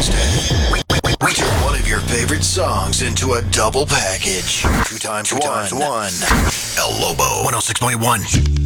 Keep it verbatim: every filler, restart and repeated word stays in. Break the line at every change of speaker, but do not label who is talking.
Wednesday. We, we, we turn one of your favorite songs into a double package. Two times, two times one. El Lobo, one oh six point one.